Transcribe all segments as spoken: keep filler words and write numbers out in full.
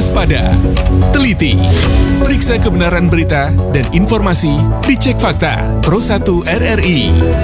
waspada, teliti, periksa kebenaran berita dan informasi, dicek fakta. Pro satu R R I.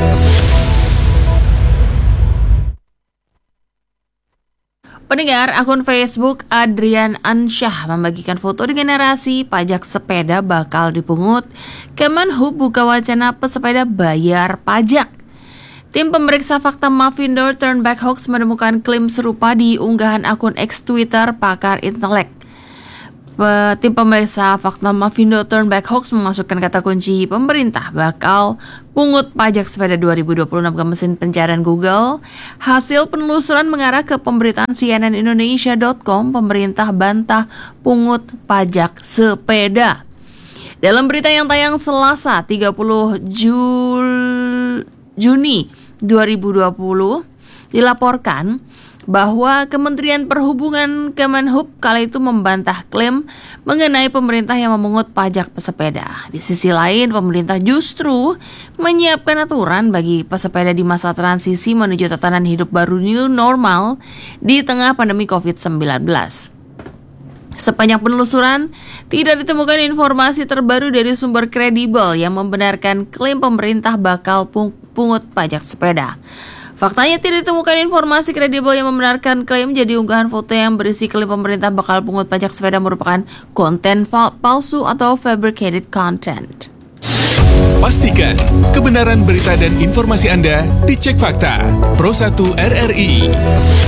Pendengar, akun Facebook Adrian Ansyah membagikan foto dengan narasi pajak sepeda bakal dipungut. Kemenhub buka wacana pesepeda bayar pajak. Tim pemeriksa fakta Mavindo Turnback Hoax menemukan klaim serupa di unggahan akun X Twitter pakar intelek. Tim pemeriksa fakta Mavindo Turnback Hoax memasukkan kata kunci pemerintah bakal pungut pajak sepeda dua ribu dua puluh enam ke mesin pencarian Google. Hasil penelusuran mengarah ke pemberitaan C N N Indonesia dot com, pemerintah bantah pungut pajak sepeda. Dalam berita yang tayang Selasa tiga puluh Juni dua ribu dua puluh dilaporkan bahwa Kementerian Perhubungan Kemenhub kala itu membantah klaim mengenai pemerintah yang memungut pajak pesepeda. Di sisi lain, pemerintah justru menyiapkan aturan bagi pesepeda di masa transisi menuju tatanan hidup baru new normal di tengah pandemi covid sembilan belas. Sepanjang penelusuran, tidak ditemukan informasi terbaru dari sumber kredibel yang membenarkan klaim pemerintah bakal pungut pajak sepeda. Faktanya tidak ditemukan informasi kredibel yang membenarkan klaim, jadi unggahan foto yang berisi klaim pemerintah bakal pungut pajak sepeda merupakan konten fal- palsu atau fabricated content. Pastikan kebenaran berita dan informasi Anda dicek fakta. Pro satu R R I.